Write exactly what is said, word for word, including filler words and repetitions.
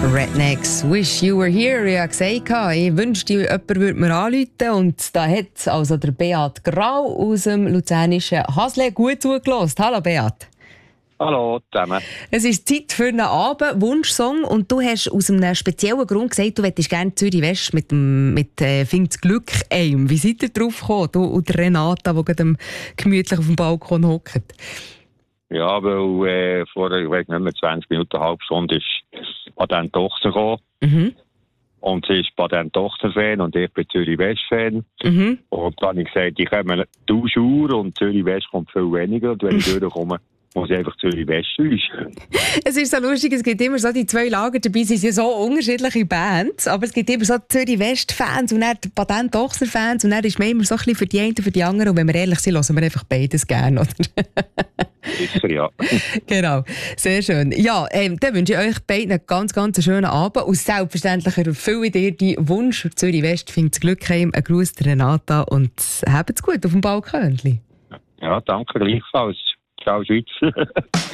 Rednecks, Wish You Were Here. Ich habe gesagt, ich wünschte, jemand würde mir anrufen. Und da hat also der Beat Grau aus dem luzernischen Hasle gut zugelassen. Hallo Beat. Hallo zusammen. Es ist Zeit für einen Abend-Wunschsong und du hast aus einem speziellen Grund gesagt, du möchtest gerne Zürich West mit, dem, mit äh, «Find's Glück einem». Wie seid ihr drauf gekommen, du und Renata, die gerade gemütlich auf dem Balkon hockt? Ja, weil äh, vor ich weiß nicht mehr, zwanzig Minuten, eine halbe Stunde ist Patent Tochter gekommen. Mhm. Und sie ist Patent Tochter-Fan und ich bin Zürich West-Fan. Mhm. Und dann habe ich gesagt, ich komme tausend Uhr und Zürich West kommt viel weniger. Und wenn ich durchkomme, muss ich einfach Zürich West wünschen. Es ist so lustig, es gibt immer so die zwei Lager dabei, es sind ja so unterschiedliche Bands, aber es gibt immer so Zürich West-Fans und dann Patent Tochter-Fans und dann ist man immer so ein bisschen für die einen und für die anderen und wenn wir ehrlich sind, hören wir einfach beides gerne, oder? Sicher, ja. Genau, sehr schön. Ja, ähm, dann wünsche ich euch beiden einen ganz, ganz schönen Abend und selbstverständlich erfülle ich dir deinen Wunsch für Zürich West. Find's Glück heim, ein Gruß der Renata und habt's gut auf dem Balkon. Ja, danke gleichfalls. Ciao, Schweiz.